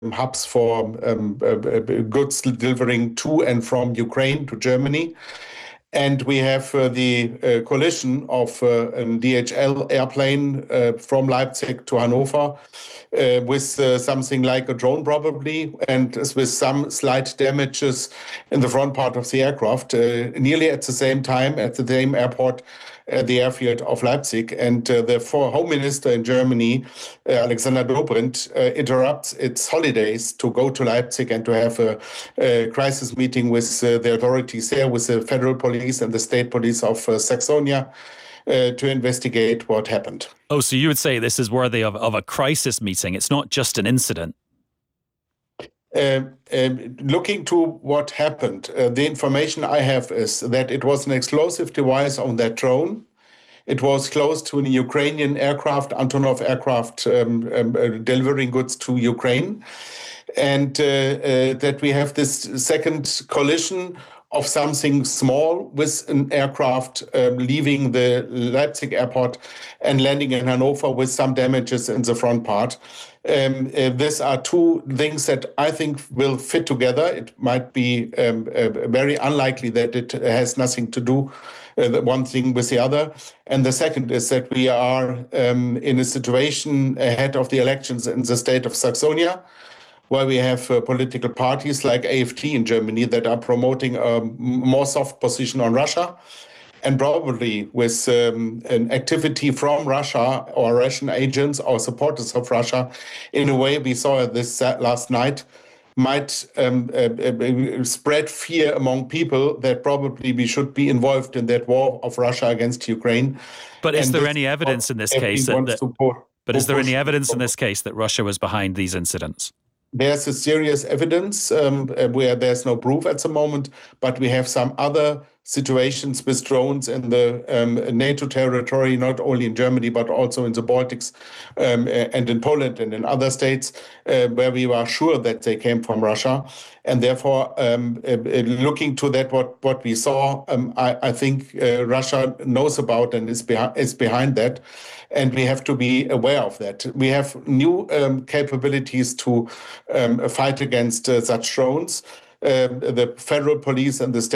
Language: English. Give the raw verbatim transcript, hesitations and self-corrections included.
hubs for um, uh, goods delivering to and from Ukraine to Germany. And we have uh, the uh, collision of uh, a D H L airplane uh, from Leipzig to Hanover uh, with uh, something like a drone probably, and with some slight damages in the front part of the aircraft, uh, nearly at the same time at the same airport, at the airfield of Leipzig. And uh, the foreign home minister in Germany, uh, Alexander Dobrindt, uh, interrupts its holidays to go to Leipzig and to have a, a crisis meeting with uh, the authorities there, with the federal police and the state police of uh, Saxonia, uh, to investigate what happened. Oh, so you would say this is worthy of, of a crisis meeting. It's not just an incident. Uh, um, looking to what happened, uh, the information I have is that it was an explosive device on that drone. It was close to a Ukrainian aircraft, Antonov aircraft, um, um, uh, delivering goods to Ukraine. And uh, uh, that we have this second collision of something small with an aircraft um, leaving the Leipzig airport and landing in Hanover with some damages in the front part. Um, uh, these are two things that I think will fit together. It might be um, uh, very unlikely that it has nothing to do uh, the one thing with the other. And the second is that we are um, in a situation ahead of the elections in the state of Saxonia, where we have uh, political parties like A F D in Germany that are promoting a more soft position on Russia, and probably with um, an activity from Russia or Russian agents or supporters of Russia, in a way we saw this last night, might um, uh, uh, spread fear among people that probably we should be involved in that war of Russia against Ukraine. But is and there any evidence in this case that, that pour, but is there any evidence in this case that Russia was behind these incidents? There's a serious evidence um, where there's no proof at the moment, but we have some other situations with drones in the um, NATO territory, not only in Germany, but also in the Baltics um, and in Poland and in other states, uh, where we are sure that they came from Russia. And therefore, um, uh, looking to that, what, what we saw, um, I, I think uh, Russia knows about and is, behi- is behind that. And we have to be aware of that. We have new um, capabilities to um, fight against uh, such drones. Uh, the federal police and the state